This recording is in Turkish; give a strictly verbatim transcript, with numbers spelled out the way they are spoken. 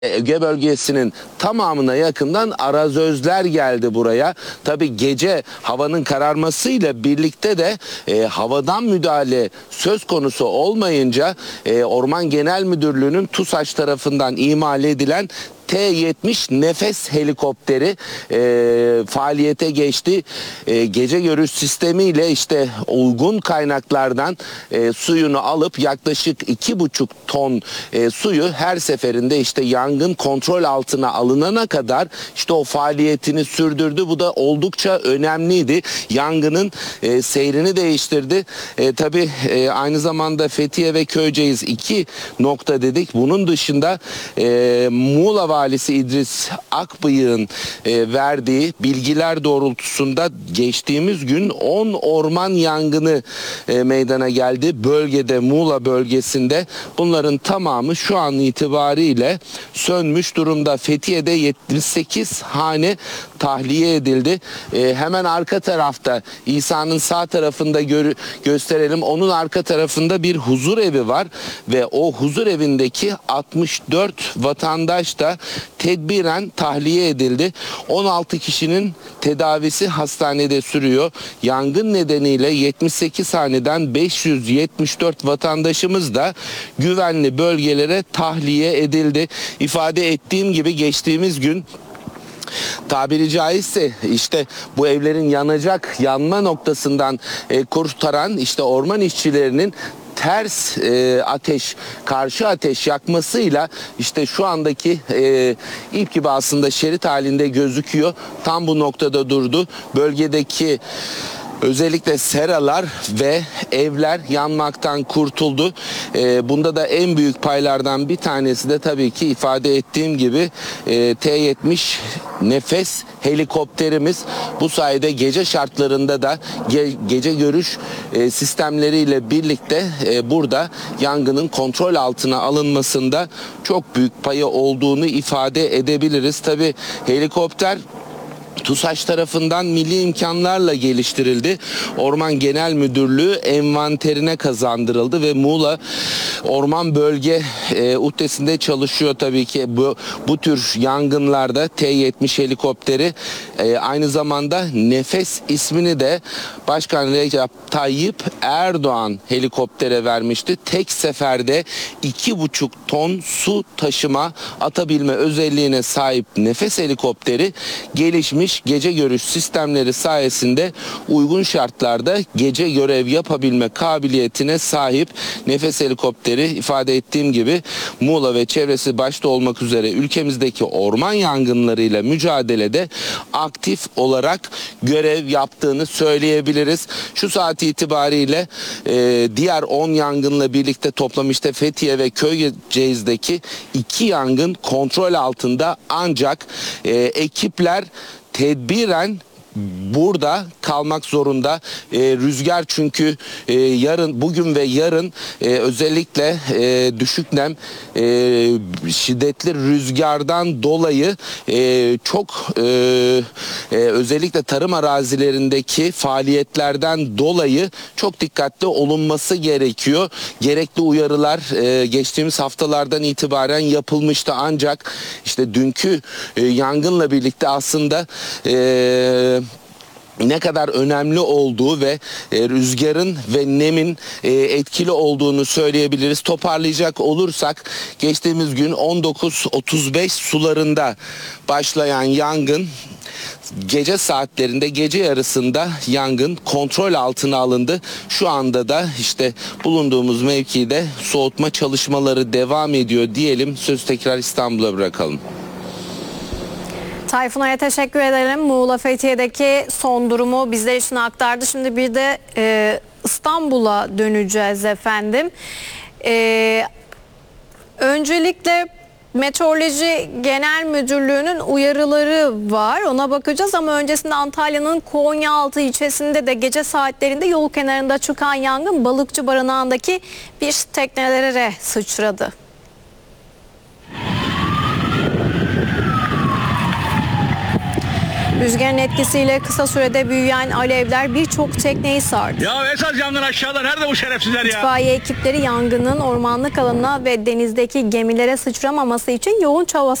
Ege bölgesinin tamamına yakından arazözler geldi buraya. Tabi gece havanın kararmasıyla birlikte de e, havadan müdahale söz konusu olmayınca e, Orman Genel Müdürlüğü'nün TUSAŞ tarafından imal edilen T yetmiş nefes helikopteri e, faaliyete geçti. E, gece görüş sistemiyle işte uygun kaynaklardan e, suyunu alıp yaklaşık iki buçuk ton e, suyu her seferinde işte yangın kontrol altına alınana kadar işte o faaliyetini sürdürdü. Bu da oldukça önemliydi. Yangının e, seyrini değiştirdi. E, tabii e, aynı zamanda Fethiye ve Köyceğiz iki nokta dedik. Bunun dışında e, Muğla Valisi İdris Akbıyık'ın e, verdiği bilgiler doğrultusunda geçtiğimiz gün on orman yangını e, meydana geldi. Bölgede, Muğla bölgesinde bunların tamamı şu an itibariyle sönmüş durumda. Fethiye'de yetmiş sekiz hane tahliye edildi. E, hemen arka tarafta İsa'nın sağ tarafında gö gösterelim. Onun arka tarafında bir huzur evi var ve o huzur evindeki altmış dört vatandaş da tedbiren tahliye edildi. on altı kişinin tedavisi hastanede sürüyor. Yangın nedeniyle yetmiş sekiz haneden beş yüz yetmiş dört vatandaşımız da güvenli bölgelere tahliye edildi. İfade ettiğim gibi geçtiğimiz gün tabiri caizse işte bu evlerin yanacak yanma noktasından e, kurtaran işte orman işçilerinin ters e, ateş, karşı ateş yakmasıyla işte şu andaki e, ip gibi aslında şerit halinde gözüküyor. Tam bu noktada durdu. Bölgedeki özellikle seralar ve evler yanmaktan kurtuldu. E, bunda da en büyük paylardan bir tanesi de tabii ki ifade ettiğim gibi e, T yetmiş nefes helikopterimiz. Bu sayede gece şartlarında da ge gece görüş e, sistemleriyle birlikte e, burada yangının kontrol altına alınmasında çok büyük payı olduğunu ifade edebiliriz. Tabii helikopter TUSAŞ tarafından milli imkanlarla geliştirildi. Orman Genel Müdürlüğü envanterine kazandırıldı ve Muğla Orman Bölge e, uhdesinde çalışıyor tabii ki bu, bu tür yangınlarda T yetmiş helikopteri. E, aynı zamanda Nefes ismini de Başkan Recep Tayyip Erdoğan helikoptere vermişti. Tek seferde iki buçuk ton su taşıma atabilme özelliğine sahip Nefes helikopteri gelişmiş gece görüş sistemleri sayesinde uygun şartlarda gece görev yapabilme kabiliyetine sahip. Nefes helikopteri ifade ettiğim gibi Muğla ve çevresi başta olmak üzere ülkemizdeki orman yangınlarıyla mücadelede aktif olarak görev yaptığını söyleyebiliriz. Şu saat itibariyle e, diğer on yangınla birlikte toplam işte Fethiye ve Köyceğiz'deki iki yangın kontrol altında, ancak e, ekipler tedbiren burada kalmak zorunda. E, rüzgar çünkü e, yarın, bugün ve yarın e, özellikle e, düşük nem, e, şiddetli rüzgardan dolayı e, çok e, e, özellikle tarım arazilerindeki faaliyetlerden dolayı çok dikkatli olunması gerekiyor. Gerekli uyarılar e, geçtiğimiz haftalardan itibaren yapılmıştı, ancak işte dünkü e, yangınla birlikte aslında e, ne kadar önemli olduğu ve e, rüzgarın ve nemin e, etkili olduğunu söyleyebiliriz. Toparlayacak olursak geçtiğimiz gün on dokuz otuz beş sularında başlayan yangın gece saatlerinde, gece yarısında yangın kontrol altına alındı. Şu anda da işte bulunduğumuz mevkide soğutma çalışmaları devam ediyor diyelim. Sözü tekrar İstanbul'a bırakalım. Tayfun Ay'a teşekkür edelim. Muğla Fethiye'deki son durumu bizler için aktardı. Şimdi bir de e, İstanbul'a döneceğiz efendim. E, öncelikle Meteoroloji Genel Müdürlüğü'nün uyarıları var. Ona bakacağız ama öncesinde Antalya'nın Konyaaltı ilçesinde de gece saatlerinde yol kenarında çıkan yangın balıkçı barınağındaki bir teknelere sıçradı. Rüzgarın etkisiyle kısa sürede büyüyen alevler birçok tekneyi sardı. Ya esas yangın aşağıda. Nerede bu şerefsizler ya? İtfaiye ekipleri yangının ormanlık alana ve denizdeki gemilere sıçramaması için yoğun çaba